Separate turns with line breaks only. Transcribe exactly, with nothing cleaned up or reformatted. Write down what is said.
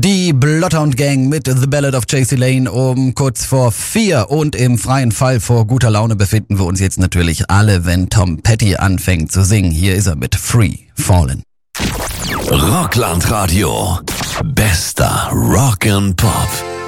Die Bloodhound Gang mit The Ballad of J C Lane um kurz vor vier und im freien Fall vor guter Laune befinden wir uns jetzt natürlich alle, wenn Tom Petty anfängt zu singen. Hier ist er mit Free Fallin'.
Rockland Radio. Bester Rock and Pop.